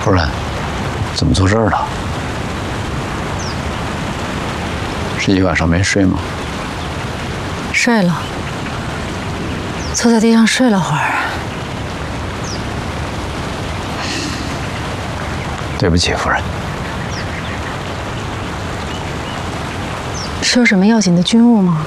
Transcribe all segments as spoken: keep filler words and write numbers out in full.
夫人，怎么坐这儿了？是一晚上没睡吗？ 睡了，坐在地上睡了会儿。 对不起，夫人。 是有什么要紧的军务吗？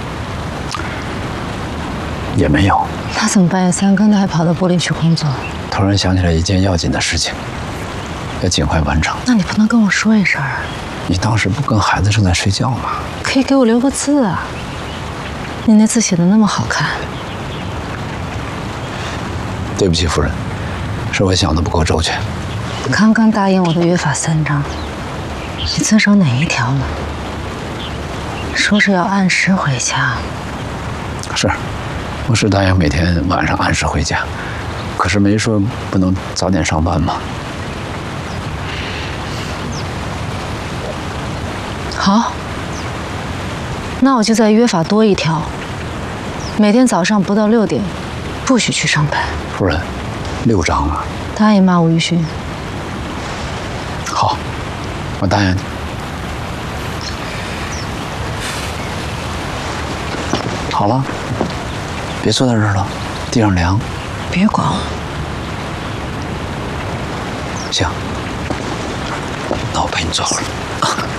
也没有。 他怎么半夜三更的还跑到部里去工作？ 突然想起来一件要紧的事情，要尽快完成。 那你不能跟我说一声？ 你当时不跟孩子正在睡觉吗？ 可以给我留个字啊！你那字写的那么好看。 对不起，夫人，是我想的不够周全。 刚刚答应我的约法三章，你遵守哪一条了？说是要按时回家。 是，我是答应每天晚上按时回家，可是没说不能早点上班吗？ 好，那我就再约法多一条，每天早上不到六点，不许去上班。 夫人，六章啊。 答应吗，吴玉勋？ 好，我答应你。好了，别坐在这儿了，地上凉。 别管我。 行，那我陪你坐会儿。